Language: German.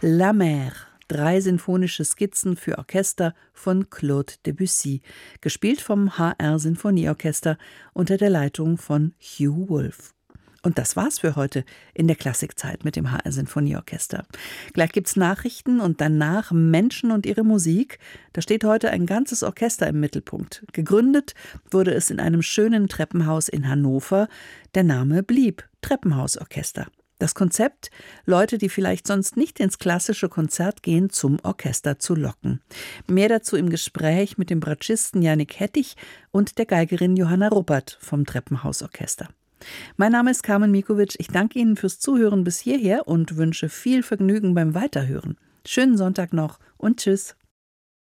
La Mer, 3 sinfonische Skizzen für Orchester von Claude Debussy, gespielt vom HR Sinfonieorchester unter der Leitung von Hugh Wolf. Und das war's für heute in der Klassikzeit mit dem HR Sinfonieorchester. Gleich gibt's Nachrichten und danach Menschen und ihre Musik. Da steht heute ein ganzes Orchester im Mittelpunkt. Gegründet wurde es in einem schönen Treppenhaus in Hannover. Der Name blieb Treppenhausorchester. Das Konzept, Leute, die vielleicht sonst nicht ins klassische Konzert gehen, zum Orchester zu locken. Mehr dazu im Gespräch mit dem Bratschisten Yannick Hettich und der Geigerin Johanna Ruppert vom Treppenhausorchester. Mein Name ist Carmen Mikovic. Ich danke Ihnen fürs Zuhören bis hierher und wünsche viel Vergnügen beim Weiterhören. Schönen Sonntag noch und tschüss.